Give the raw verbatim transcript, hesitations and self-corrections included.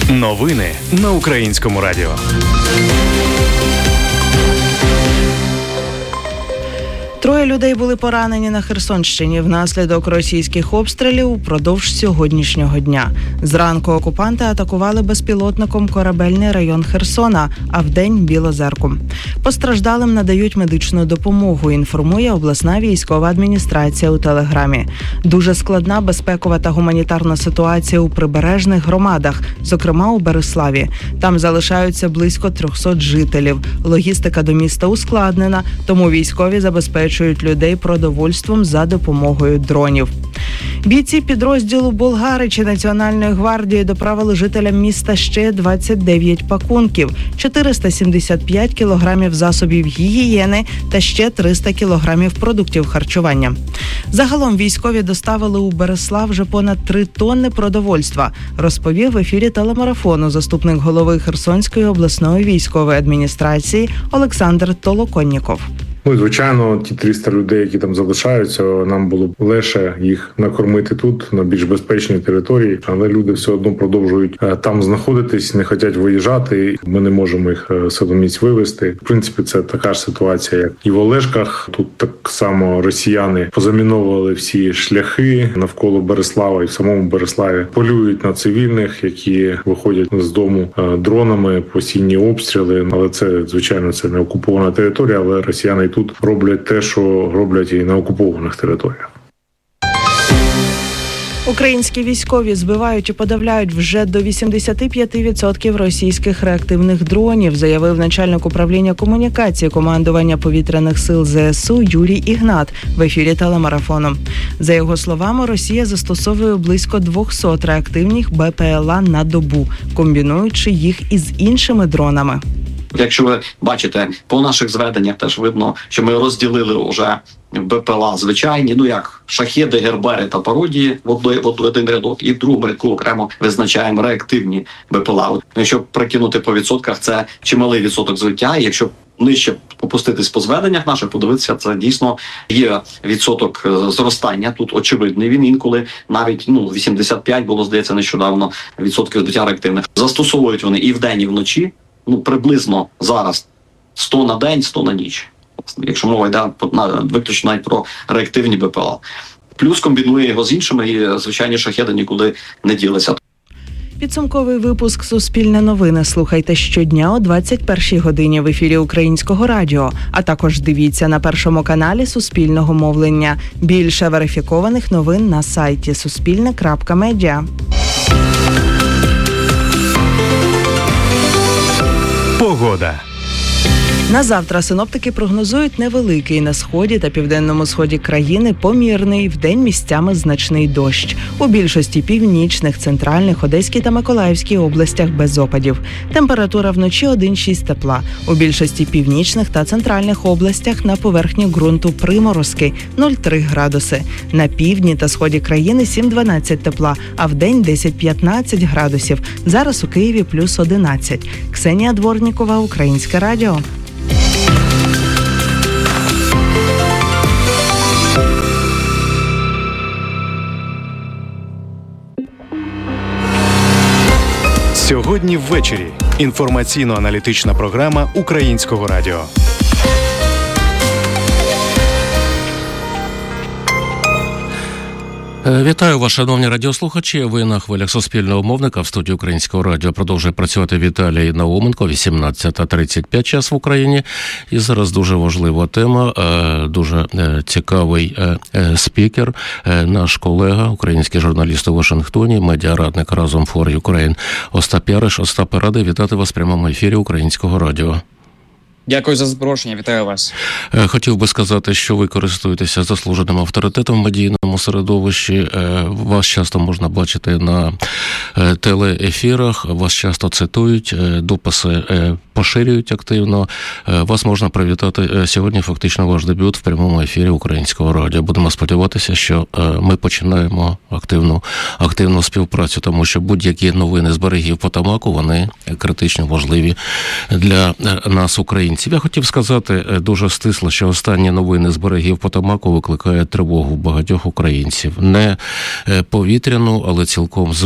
Новини на Українському радіо. Троє людей були поранені на Херсонщині внаслідок російських обстрілів упродовж сьогоднішнього дня. Зранку окупанти атакували безпілотником корабельний район Херсона, а вдень – Білозерку. Постраждалим надають медичну допомогу, інформує обласна військова адміністрація у Телеграмі. Дуже складна безпекова та гуманітарна ситуація у прибережних громадах, зокрема у Бериславі. Там залишаються близько трьохсот жителів. Логістика до міста ускладнена, тому військові забезпечують людей продовольством за допомогою дронів. Бійці підрозділу Болгаричі Національної гвардії доправили жителям міста ще двадцять дев'ять пакунків, чотириста сімдесят п'ять кілограмів засобів гігієни та ще триста кілограмів продуктів харчування. Загалом військові доставили у Берислав вже понад три тонни продовольства, розповів в ефірі телемарафону заступник голови Херсонської обласної військової адміністрації Олександр Толоконніков. Ну, звичайно, ті триста людей, які там залишаються, нам було б легше їх накормити тут, на більш безпечній території, але люди все одно продовжують там знаходитись, не хочуть виїжджати. Ми не можемо їх силоміць вивезти. В принципі, це така ж ситуація, як і в Олешках. Тут так само росіяни позаміновували всі шляхи навколо Берислава і в самому Бериславі. Полюють на цивільних, які виходять з дому дронами, постійні обстріли. Але це, звичайно, це не окупована територія, але росіяни тут роблять те, що роблять і на окупованих територіях. Українські військові збивають і подавляють вже до вісімдесят п'ять відсотків російських реактивних дронів, заявив начальник управління комунікації командування повітряних сил ЗСУ Юрій Ігнат в ефірі телемарафону. За його словами, Росія застосовує близько двісті реактивних БПЛА на добу, комбінуючи їх із іншими дронами. Якщо ви бачите, по наших зведеннях теж видно, що ми розділили вже БПЛА звичайні, ну як шахеди, гербери та пародії в один рядок, і в другому рядку окремо визначаємо реактивні БПЛА. Якщо прикинути по відсотках, це чималий відсоток збиття, і якщо нижче попуститись по зведеннях наших, подивитися, це дійсно є відсоток зростання. Тут очевидний він інколи навіть ну вісімдесят п'ять було, здається, нещодавно відсотків збиття реактивних. Застосовують вони і вдень, і вночі. Ну, приблизно зараз сто на день, сто на ніч. Якщо мова йде виключно навіть про реактивні БПЛА. Плюс комбінує його з іншими, і звичайні шахеди нікуди не ділися. Підсумковий випуск «Суспільне новини» слухайте щодня о двадцять першій годині в ефірі Українського радіо, а також дивіться на Першому каналі Суспільного мовлення. Більше верифікованих новин на сайті суспільне крапка медіа. Погода. На завтра синоптики прогнозують невеликий на сході та південному сході країни помірний, вдень місцями значний дощ. У більшості північних, центральних, Одеській та Миколаївській областях без опадів. Температура вночі один-шість тепла. У більшості північних та центральних областях на поверхні ґрунту приморозки нуль-три градуси. На півдні та сході країни сім-дванадцять тепла, а вдень десять-п'ятнадцять градусів. Зараз у Києві плюс одинадцять. Ксенія Дворнікова, Українське радіо. Сьогодні ввечері. Інформаційно-аналітична програма Українського радіо. Вітаю вас, шановні радіослухачі. Ви на хвилях Суспільного мовника. В студії Українського радіо продовжує працювати Віталій Науменко, вісімнадцята тридцять п'ять час в Україні. І зараз дуже важлива тема, дуже цікавий спікер, наш колега, український журналіст у Вашингтоні, медіарадник Разом for Ukraine Остап Яриш. Остапе, радий вітати вас в прямому ефірі Українського радіо. Дякую за запрошення, вітаю вас. Хотів би сказати, що ви користуєтеся заслуженим авторитетом в медійному середовищі. Вас часто можна бачити на телеефірах, вас часто цитують, дописи поширюють активно. Вас можна привітати сьогодні, фактично ваш дебют в прямому ефірі Українського радіо. Будемо сподіватися, що ми починаємо активну, активну співпрацю, тому що будь-які новини з берегів Потомаку, вони критично важливі для нас, українців. Я хотів сказати дуже стисло, що останні новини з берегів Потомаку викликають тривогу багатьох українців. Не повітряну, але цілком